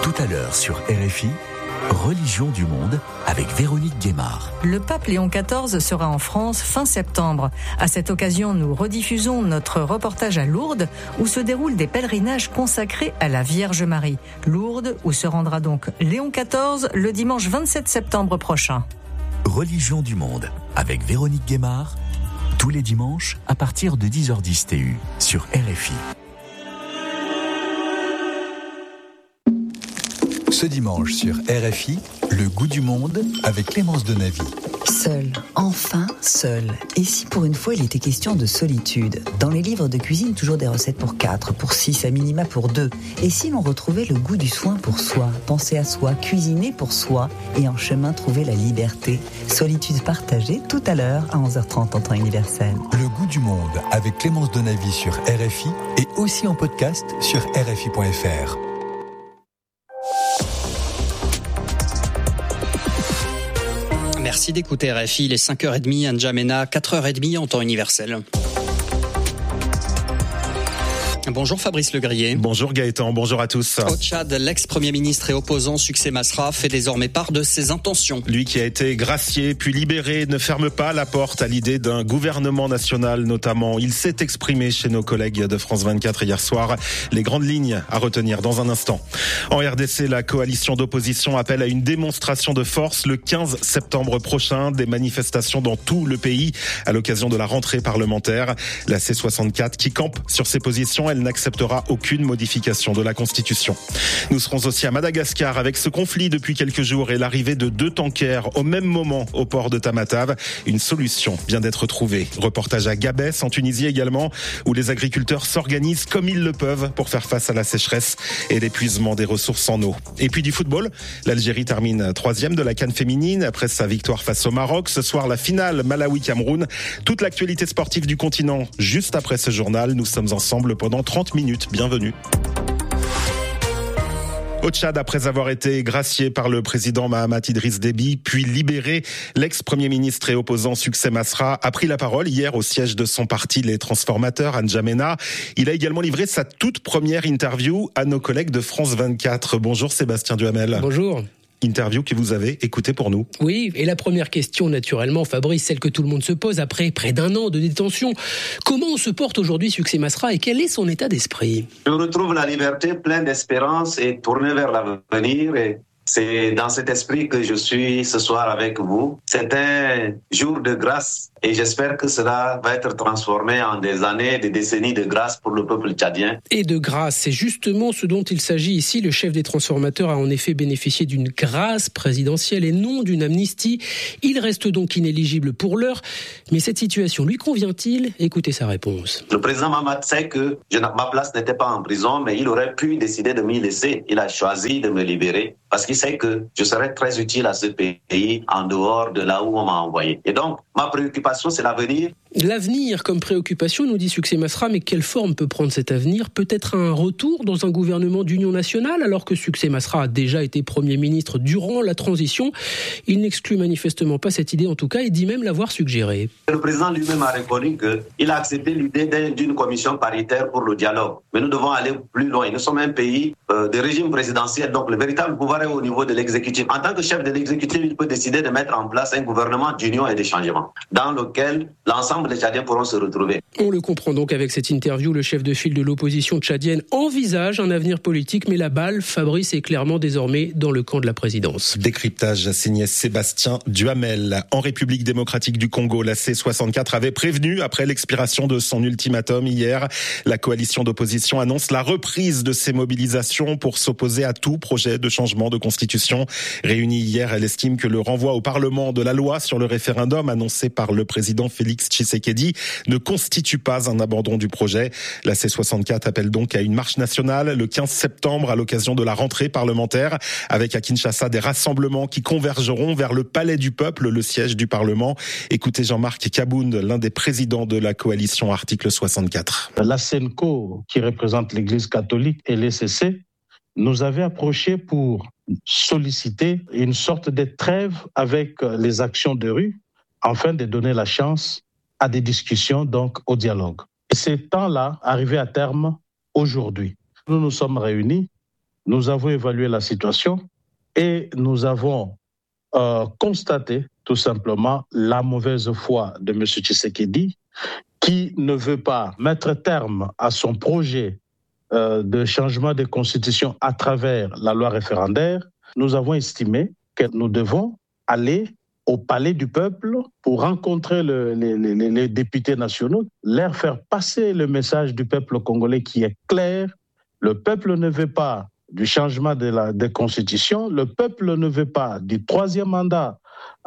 Tout à l'heure sur RFI, Religion du monde avec Véronique Guémard. Le pape Léon XIV sera en France fin septembre. À cette occasion, nous rediffusons notre reportage à Lourdes où se déroulent des pèlerinages consacrés à la Vierge Marie. Lourdes où se rendra donc Léon XIV le dimanche 27 septembre prochain. Religion du monde avec Véronique Guémard, tous les dimanches à partir de 10h10 TU sur RFI. Ce dimanche sur RFI, le goût du monde avec Clémence Denavy. Seul, enfin seul. Et si pour une fois il était question de solitude? Dans les livres de cuisine, toujours des recettes pour 4, pour 6, à minima pour 2. Et si l'on retrouvait le goût du soin pour soi, penser à soi, cuisiner pour soi et en chemin trouver la liberté? Solitude partagée tout à l'heure à 11h30 en temps universel. Le goût du monde avec Clémence Denavy sur RFI et aussi en podcast sur RFI.fr. Merci d'écouter RFI, les 5h30 à N'Djamena, 4h30 en temps universel. Bonjour Fabrice Legrier. Bonjour Gaëtan, bonjour à tous. Au Tchad, l'ex-premier ministre et opposant Succès Masra fait désormais part de ses intentions. Lui qui a été gracié puis libéré ne ferme pas la porte à l'idée d'un gouvernement national notamment. Il s'est exprimé chez nos collègues de France 24 hier soir. Les grandes lignes à retenir dans un instant. En RDC, la coalition d'opposition appelle à une démonstration de force le 15 septembre prochain. Des manifestations dans tout le pays à l'occasion de la rentrée parlementaire. La C64 qui campe sur ses positions, elle n'acceptera aucune modification de la Constitution. Nous serons aussi à Madagascar avec ce conflit depuis quelques jours et l'arrivée de 2 tankers au même moment au port de Tamatave. Une solution vient d'être trouvée. Reportage à Gabès en Tunisie également où les agriculteurs s'organisent comme ils le peuvent pour faire face à la sécheresse et l'épuisement des ressources en eau. Et puis du football, l'Algérie termine 3e de la CAN féminine après sa victoire face au Maroc. Ce soir, la finale Malawi-Cameroun. Toute l'actualité sportive du continent juste après ce journal. Nous sommes ensemble pendant 30 minutes. Bienvenue. Au Tchad, après avoir été gracié par le président Mahamat Idriss Déby, puis libéré, l'ex-premier ministre et opposant Succès Masra a pris la parole hier au siège de son parti Les Transformateurs à N'Djamena. Il a également livré sa toute première interview à nos collègues de France 24. Bonjour Sébastien Duhamel. Bonjour. Interview que vous avez écoutée pour nous. Oui, et la première question, naturellement, Fabrice, celle que tout le monde se pose après près d'un an de détention. Comment se porte aujourd'hui Succès Masra et quel est son état d'esprit? Je retrouve la liberté, plein d'espérance et tourné vers l'avenir. Et c'est dans cet esprit que je suis ce soir avec vous. C'est un jour de grâce et j'espère que cela va être transformé en des années, des décennies de grâce pour le peuple tchadien. Et de grâce, c'est justement ce dont il s'agit ici. Le chef des transformateurs a en effet bénéficié d'une grâce présidentielle et non d'une amnistie. Il reste donc inéligible pour l'heure. Mais cette situation lui convient-il? Écoutez sa réponse. Le président Mahamat sait que ma place n'était pas en prison, mais il aurait pu décider de m'y laisser. Il a choisi de me libérer parce qu'il sait que je serais très utile à ce pays en dehors de là où on m'a envoyé. Et donc, ma préoccupation, c'est l'avenir. L'avenir comme préoccupation, nous dit Succès Masra, mais quelle forme peut prendre cet avenir? Peut-être un retour dans un gouvernement d'union nationale, alors que Succès Masra a déjà été Premier ministre durant la transition. Il n'exclut manifestement pas cette idée en tout cas et dit même l'avoir suggérée. Le président lui-même a reconnu qu'il a accepté l'idée d'une commission paritaire pour le dialogue. Mais nous devons aller plus loin. Nous sommes un pays de régime présidentiel, donc le véritable pouvoir est au niveau de l'exécutif. En tant que chef de l'exécutif, il peut décider de mettre en place un gouvernement d'union et de changement, dans lequel l'ensemble des Tchadiens pourront se retrouver. On le comprend donc avec cette interview, le chef de file de l'opposition tchadienne envisage un avenir politique, mais la balle, Fabrice, est clairement désormais dans le camp de la présidence. Décryptage signé Sébastien Duhamel. En République démocratique du Congo, la C64 avait prévenu après l'expiration de son ultimatum hier. La coalition d'opposition annonce la reprise de ses mobilisations pour s'opposer à tout projet de changement de constitution. Réunie hier, elle estime que le renvoi au Parlement de la loi sur le référendum annoncé par le président Félix Tshisekedi ne constitue pas un abandon du projet. La C64 appelle donc à une marche nationale le 15 septembre à l'occasion de la rentrée parlementaire, avec à Kinshasa des rassemblements qui convergeront vers le Palais du Peuple, le siège du Parlement. Écoutez Jean-Marc Kabound, l'un des présidents de la coalition Article 64. La SENCO, qui représente l'Église catholique, et l'ECC, nous avait approché pour solliciter une sorte de trêve avec les actions de rue, afin de donner la chance à des discussions, donc au dialogue. Et ces temps-là arrivaient à terme aujourd'hui. Nous nous sommes réunis nous avons évalué la situation et nous avons constaté tout simplement la mauvaise foi de M. Tshisekedi qui ne veut pas mettre terme à son projet de changement de constitution à travers la loi référendaire. Nous avons estimé que nous devons aller au palais du peuple pour rencontrer les députés nationaux, leur faire passer le message du peuple congolais qui est clair. Le peuple ne veut pas du changement de la constitution, le peuple ne veut pas du troisième mandat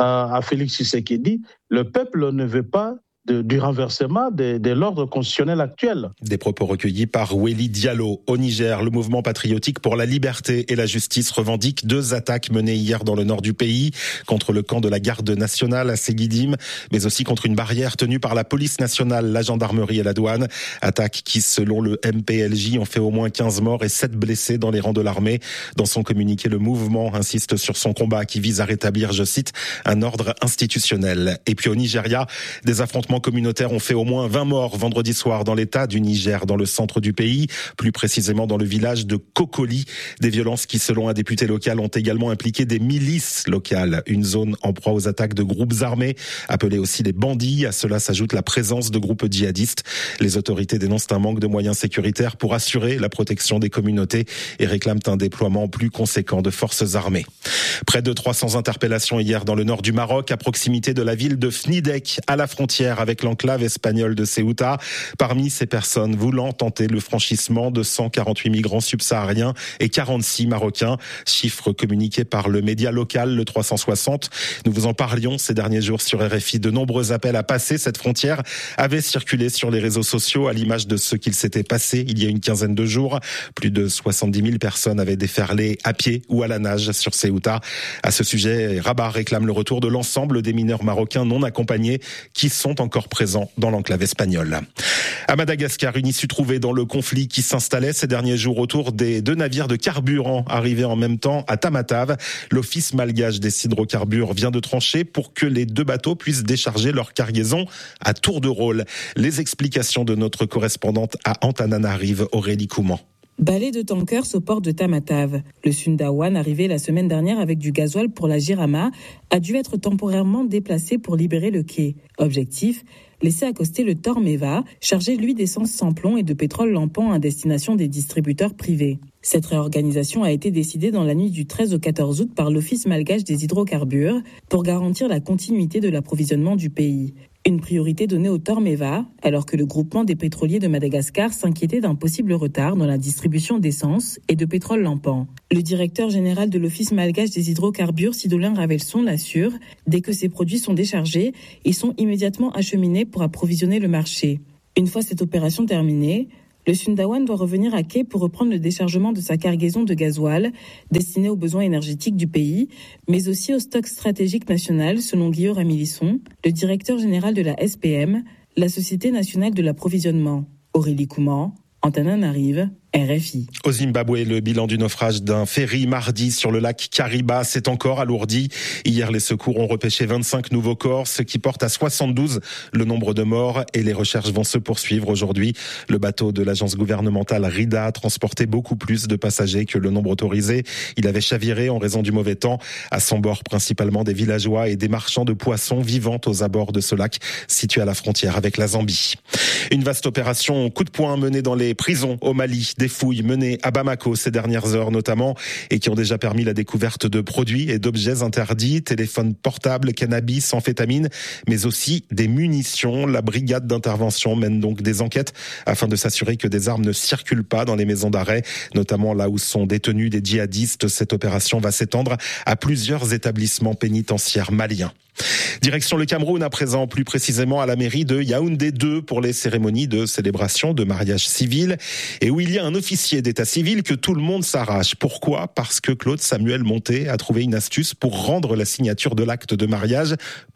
à Félix Tshisekedi, le peuple ne veut pas du renversement de l'ordre constitutionnel actuel. Des propos recueillis par Wely Diallo. Au Niger, le mouvement patriotique pour la liberté et la justice revendique 2 attaques menées hier dans le nord du pays, contre le camp de la garde nationale à Séguidim, mais aussi contre une barrière tenue par la police nationale, la gendarmerie et la douane. Attaques qui, selon le MPLJ, ont fait au moins 15 morts et 7 blessés dans les rangs de l'armée. Dans son communiqué, le mouvement insiste sur son combat qui vise à rétablir, je cite, un ordre institutionnel. Et puis au Nigeria, des affrontements communautaires ont fait au moins 20 morts vendredi soir dans l'état du Niger, dans le centre du pays, plus précisément dans le village de Kokoli. Des violences qui, selon un député local, ont également impliqué des milices locales, une zone en proie aux attaques de groupes armés, appelés aussi les bandits. À cela s'ajoute la présence de groupes djihadistes. Les autorités dénoncent un manque de moyens sécuritaires pour assurer la protection des communautés et réclament un déploiement plus conséquent de forces armées. Près de 300 interpellations hier dans le nord du Maroc, à proximité de la ville de Fnidek, à la frontière avec l'enclave espagnole de Ceuta. Parmi ces personnes voulant tenter le franchissement de 148 migrants subsahariens et 46 Marocains, chiffre communiqué par le média local, le 360. Nous vous en parlions ces derniers jours sur RFI. De nombreux appels à passer cette frontière avaient circulé sur les réseaux sociaux à l'image de ce qu'il s'était passé il y a une quinzaine de jours. Plus de 70 000 personnes avaient déferlé à pied ou à la nage sur Ceuta. À ce sujet, Rabat réclame le retour de l'ensemble des mineurs marocains non accompagnés qui sont encore présents dans l'enclave espagnole. À Madagascar, une issue trouvée dans le conflit qui s'installait ces derniers jours autour des 2 navires de carburant arrivés en même temps à Tamatave. L'Office malgache des hydrocarbures vient de trancher pour que les 2 bateaux puissent décharger leur cargaison à tour de rôle. Les explications de notre correspondante à Antananarive, Aurélie Couman. Balai de tankers au port de Tamatave. Le Sundawan, arrivé la semaine dernière avec du gasoil pour la Jirama, a dû être temporairement déplacé pour libérer le quai. Objectif, laisser accoster le Tormeva, chargé lui d'essence sans plomb et de pétrole lampant à destination des distributeurs privés. Cette réorganisation a été décidée dans la nuit du 13 au 14 août par l'Office malgache des hydrocarbures pour garantir la continuité de l'approvisionnement du pays. Une priorité donnée au Tormeva, alors que le groupement des pétroliers de Madagascar s'inquiétait d'un possible retard dans la distribution d'essence et de pétrole lampant. Le directeur général de l'Office malgache des hydrocarbures, Sidolin Ravelson, l'assure, dès que ces produits sont déchargés, ils sont immédiatement acheminés pour approvisionner le marché. Une fois cette opération terminée, le Sundawan doit revenir à quai pour reprendre le déchargement de sa cargaison de gasoil destinée aux besoins énergétiques du pays, mais aussi au stock stratégique national, selon Guillaume Ramilisson, le directeur général de la SPM, la Société nationale de l'approvisionnement. Aurélie Couman, Antananarive, RFI. Au Zimbabwe, le bilan du naufrage d'un ferry mardi sur le lac Kariba s'est encore alourdi. Hier, les secours ont repêché 25 nouveaux corps, ce qui porte à 72 le nombre de morts et les recherches vont se poursuivre aujourd'hui. Le bateau de l'agence gouvernementale RIDA transportait beaucoup plus de passagers que le nombre autorisé. Il avait chaviré en raison du mauvais temps. À son bord, principalement des villageois et des marchands de poissons vivant aux abords de ce lac situé à la frontière avec la Zambie. Une vaste opération coup de poing menée dans les prisons au Mali. Des fouilles menées à Bamako ces dernières heures notamment et qui ont déjà permis la découverte de produits et d'objets interdits, téléphones portables, cannabis, amphétamines, mais aussi des munitions. La brigade d'intervention mène donc des enquêtes afin de s'assurer que des armes ne circulent pas dans les maisons d'arrêt, notamment là où sont détenus des djihadistes. Cette opération va s'étendre à plusieurs établissements pénitentiaires maliens. Direction le Cameroun à présent, plus précisément à la mairie de Yaoundé 2 pour les cérémonies de célébration de mariage civil et où il y a un officier d'état civil que tout le monde s'arrache. Pourquoi ? Parce que Claude Samuel Monté a trouvé une astuce pour rendre la signature de l'acte de mariage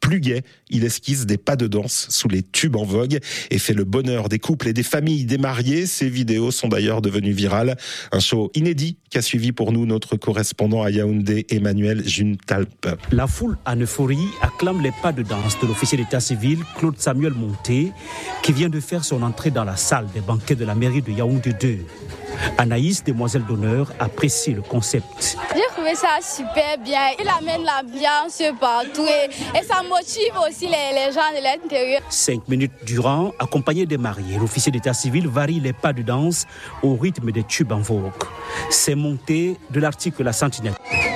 plus gai. Il esquisse des pas de danse sous les tubes en vogue et fait le bonheur des couples et des familles, des mariés. Ces vidéos sont d'ailleurs devenues virales. Un show inédit qu'a suivi pour nous notre correspondant à Yaoundé, Emmanuel Juntalp. La foule en euphorie acclame les pas de danse de l'officier d'état civil Claude Samuel Monté, qui vient de faire son entrée dans la salle des banquets de la mairie de Yaoundé 2. Anaïs, demoiselle d'honneur, apprécie le concept. J'ai trouvé ça super bien. Il amène l'ambiance partout et ça motive aussi les gens de l'intérieur. 5 minutes durant, accompagné des mariés, l'officier d'état civil varie les pas de danse au rythme des tubes en vogue. C'est monté de l'article La Sentinelle.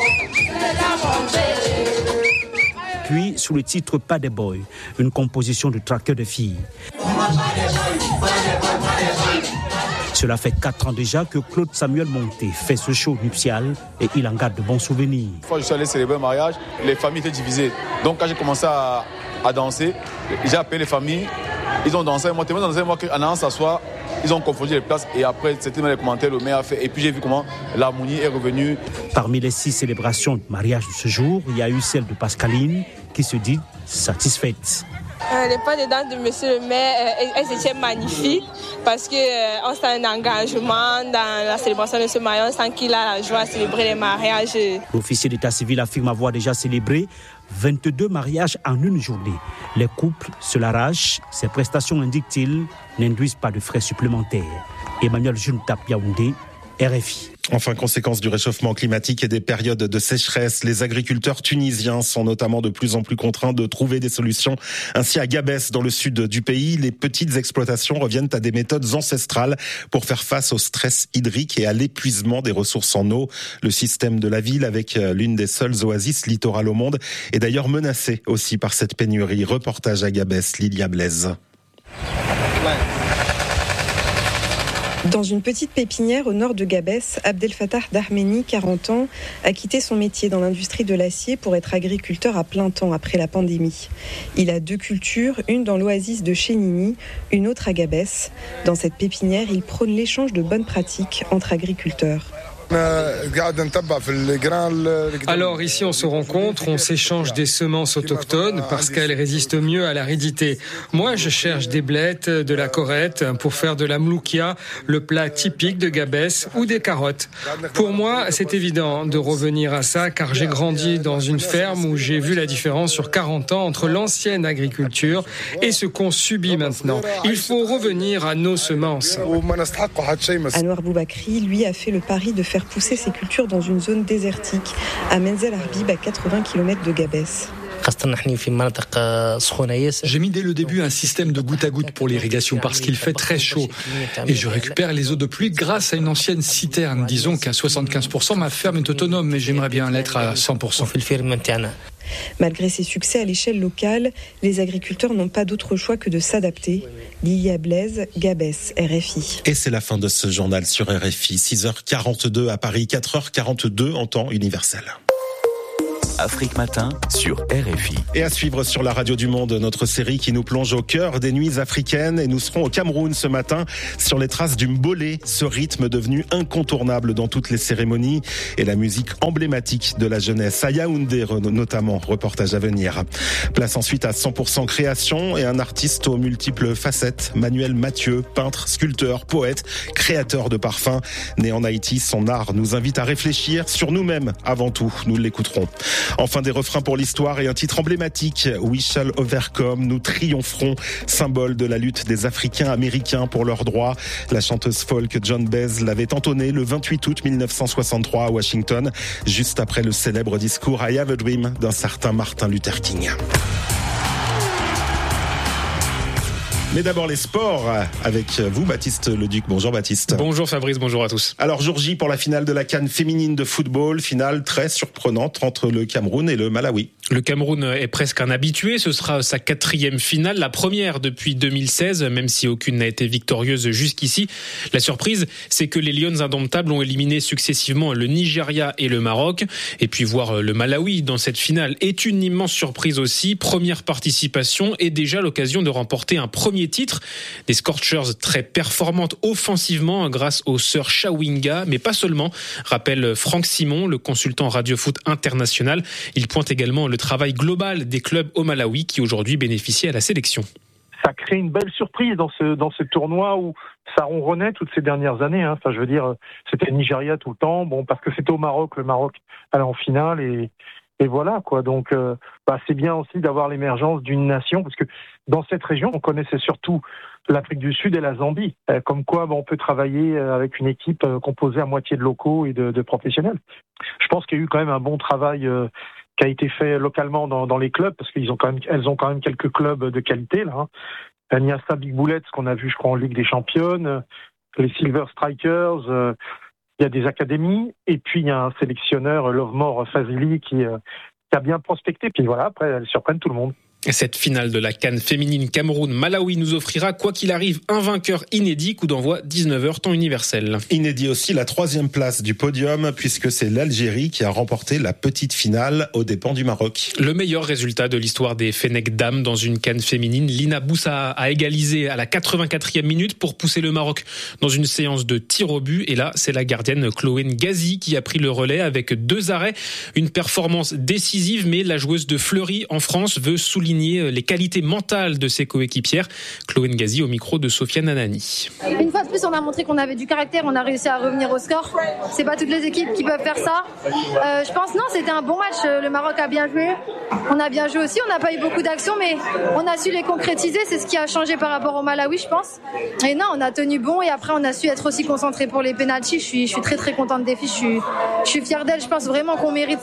Puis, sous le titre Pas des boys, une composition de traqueurs de filles. Cela fait 4 ans déjà que Claude Samuel Monté fait ce show nuptial et il en garde de bons souvenirs. Une fois que je suis allé célébrer un mariage, les familles étaient divisées. Donc quand j'ai commencé à danser, j'ai appelé les familles, ils ont dansé, moi en allant s'asseoir, ils ont confondu les places et après c'était dans les commentaires, le maire a fait et puis j'ai vu comment l'harmonie est revenue. Parmi les 6 célébrations de mariage de ce jour, il y a eu celle de Pascaline qui se dit satisfaite. Les pas de danse de monsieur le maire, elles étaient magnifiques parce qu'on sent un engagement dans la célébration de ce mariage, on sent qu'il a la joie à célébrer les mariages. L'officier d'état civil affirme avoir déjà célébré 22 mariages en une journée. Les couples se l'arrachent. Ces prestations, indique-t-il, n'induisent pas de frais supplémentaires. Emmanuel Juntalp, Yaoundé, RFI. Enfin, conséquence du réchauffement climatique et des périodes de sécheresse, les agriculteurs tunisiens sont notamment de plus en plus contraints de trouver des solutions. Ainsi, à Gabès, dans le sud du pays, les petites exploitations reviennent à des méthodes ancestrales pour faire face au stress hydrique et à l'épuisement des ressources en eau. Le système de la ville, avec l'une des seules oasis littorales au monde, est d'ailleurs menacé aussi par cette pénurie. Reportage à Gabès, Lilia Blaise. Dans une petite pépinière au nord de Gabès, Abdel Fattah Dahmeni, 40 ans, a quitté son métier dans l'industrie de l'acier pour être agriculteur à plein temps après la pandémie. Il a 2 cultures, une dans l'oasis de Chénini, une autre à Gabès. Dans cette pépinière, il prône l'échange de bonnes pratiques entre agriculteurs. Alors ici on se rencontre, on s'échange des semences autochtones parce qu'elles résistent mieux à l'aridité. Moi je cherche des blettes, de la corette pour faire de la mloukia, le plat typique de Gabès, ou des carottes. Pour moi c'est évident de revenir à ça car j'ai grandi dans une ferme où j'ai vu la différence sur 40 ans entre l'ancienne agriculture et ce qu'on subit maintenant. Il faut revenir à nos semences. Anouar Boubakri, lui, a fait le pari de faire pousser ses cultures dans une zone désertique, à Menzel Arbib, à 80 km de Gabès. J'ai mis dès le début un système de goutte à goutte pour l'irrigation parce qu'il fait très chaud. Et je récupère les eaux de pluie grâce à une ancienne citerne. Disons qu'à 75%, ma ferme est autonome, mais j'aimerais bien l'être à 100%. Malgré ses succès à l'échelle locale, les agriculteurs n'ont pas d'autre choix que de s'adapter. Lilia Blaise, Gabès, RFI. Et c'est la fin de ce journal sur RFI. 6h42 à Paris, 4h42 en temps universel. Afrique Matin sur RFI. Et à suivre sur la radio du Monde, notre série qui nous plonge au cœur des nuits africaines. Et nous serons au Cameroun ce matin sur les traces du mbolé, ce rythme devenu incontournable dans toutes les cérémonies et la musique emblématique de la jeunesse. À Yaoundé notamment, reportage à venir. Place ensuite à 100% création et un artiste aux multiples facettes. Manuel Mathieu, peintre, sculpteur, poète, créateur de parfums. Né en Haïti, son art nous invite à réfléchir sur nous-mêmes avant tout. Nous l'écouterons. Enfin, des refrains pour l'histoire et un titre emblématique, We Shall Overcome, nous triompherons, symbole de la lutte des Africains américains pour leurs droits. La chanteuse folk John Baez l'avait entonné le 28 août 1963 à Washington, juste après le célèbre discours I Have a Dream d'un certain Martin Luther King. Mais d'abord les sports avec vous, Baptiste Leduc. Bonjour Baptiste. Bonjour Fabrice, bonjour à tous. Alors jour J pour la finale de la CAN féminine de football, finale très surprenante entre le Cameroun et le Malawi. Le Cameroun est presque un habitué, ce sera sa 4e finale, la première depuis 2016, même si aucune n'a été victorieuse jusqu'ici. La surprise, c'est que les Lions indomptables ont éliminé successivement le Nigeria et le Maroc. Et puis voir le Malawi dans cette finale est une immense surprise aussi. Première participation et déjà l'occasion de remporter un premier titre. Des Scorchers très performantes offensivement grâce aux sœurs Chawinga, mais pas seulement, rappelle Franck Simon, le consultant Radio Foot International. Il pointe également le le travail global des clubs au Malawi qui aujourd'hui bénéficient à la sélection. Ça crée une belle surprise dans ce tournoi où ça ronronnait toutes ces dernières années. Enfin, je veux dire, c'était le Nigeria tout le temps. Bon, parce que c'était au Maroc, le Maroc allait en finale et voilà quoi. Donc, c'est bien aussi d'avoir l'émergence d'une nation parce que dans cette région, on connaissait surtout l'Afrique du Sud et la Zambie. Comme quoi, on peut travailler avec une équipe composée à moitié de locaux et de professionnels. Je pense qu'il y a eu quand même un bon travail qui a été fait localement dans les clubs, parce qu'elles ont quand même quelques clubs de qualité, là. Niassa Big Bullets, qu'on a vu, je crois, en Ligue des Championnes, les Silver Strikers, il y a des académies, et puis il y a un sélectionneur, Lovemore Fazili, qui a bien prospecté, puis voilà, après, elles surprennent tout le monde. Cette finale de la CAN féminine Cameroun-Malawi nous offrira, quoi qu'il arrive, un vainqueur inédit, coup d'envoi 19h temps universel. Inédit aussi la 3e place du podium, puisque c'est l'Algérie qui a remporté la petite finale aux dépens du Maroc. Le meilleur résultat de l'histoire des Fennecs dames dans une CAN féminine. Lina Boussa a égalisé à la 84e minute pour pousser le Maroc dans une séance de tir au but. Et là, c'est la gardienne Chloé Ngazi qui a pris le relais avec 2 arrêts. Une performance décisive, mais la joueuse de Fleury en France veut souligner les qualités mentales de ses coéquipières. Chloé Ngazi au micro de Sofiane Anani. Une fois de plus, on a montré qu'on avait du caractère, on a réussi à revenir au score. C'est pas toutes les équipes qui peuvent faire ça. Je pense c'était un bon match. Le Maroc a bien joué. On a bien joué aussi. On n'a pas eu beaucoup d'actions, mais on a su les concrétiser. C'est ce qui a changé par rapport au Malawi, je pense. Et non, on a tenu bon et après on a su être aussi concentré pour les pénaltys. Je suis très très contente des filles. Je suis fière d'elles. Je pense vraiment qu'on mérite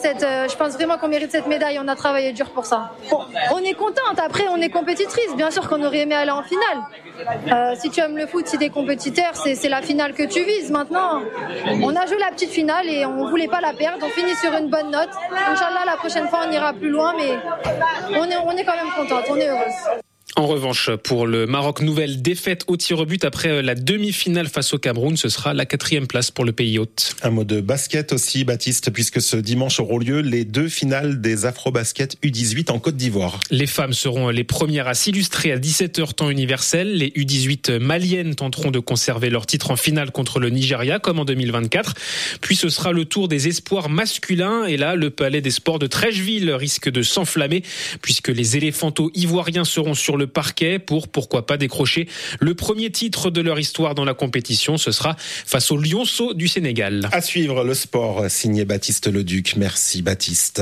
cette médaille. On a travaillé dur pour ça. On est contente. Après, on est compétitrice. Bien sûr qu'on aurait aimé aller en finale. Si tu aimes le foot, si t'es compétiteur, c'est la finale que tu vises. Maintenant, on a joué la petite finale et on voulait pas la perdre. On finit sur une bonne note. Inch'Allah, la prochaine fois, on ira plus loin, mais on est quand même contente. On est heureuse. En revanche, pour le Maroc, nouvelle défaite au tir au but après la demi-finale face au Cameroun. Ce sera la 4e place pour le pays hôte. Un mot de basket aussi, Baptiste, puisque ce dimanche auront lieu les 2 finales des Afro-Basket U18 en Côte d'Ivoire. Les femmes seront les premières à s'illustrer à 17h temps universel. Les U18 maliennes tenteront de conserver leur titre en finale contre le Nigeria, comme en 2024. Puis ce sera le tour des espoirs masculins. Et là, le palais des sports de Trècheville risque de s'enflammer, puisque les éléphantos ivoiriens seront sur le parquet pour, pourquoi pas, décrocher le premier titre de leur histoire dans la compétition. Ce sera face aux Lionceaux du Sénégal. À suivre le sport, signé Baptiste Leduc. Merci Baptiste.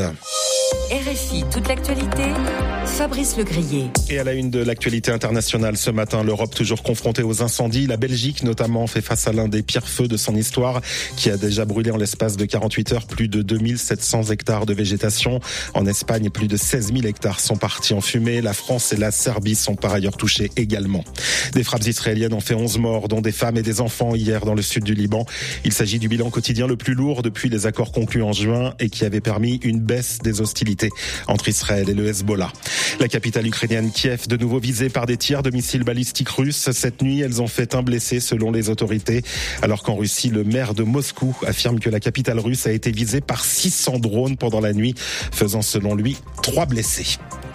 RFI, toute l'actualité, Fabrice Legrier. Et à la une de l'actualité internationale ce matin, l'Europe toujours confrontée aux incendies. La Belgique notamment fait face à l'un des pires feux de son histoire qui a déjà brûlé en l'espace de 48 heures plus de 2700 hectares de végétation. En Espagne, plus de 16 000 hectares sont partis en fumée. La France et la Serbie sont par ailleurs touchés également. Des frappes israéliennes ont fait 11 morts, dont des femmes et des enfants hier dans le sud du Liban. Il s'agit du bilan quotidien le plus lourd depuis les accords conclus en juin et qui avait permis une baisse des hostilités entre Israël et le Hezbollah. La capitale ukrainienne Kiev, de nouveau visée par des tirs de missiles balistiques russes. Cette nuit, elles ont fait un blessé selon les autorités. Alors qu'en Russie, le maire de Moscou affirme que la capitale russe a été visée par 600 drones pendant la nuit, faisant selon lui 3 blessés.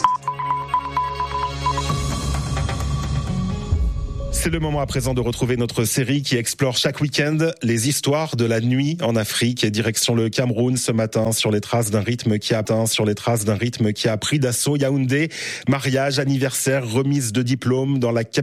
C'est le moment à présent de retrouver notre série qui explore chaque week-end les histoires de la nuit en Afrique et direction le Cameroun ce matin sur les traces d'un rythme qui a pris d'assaut Yaoundé. Mariage, anniversaire, remise de diplôme dans la capitale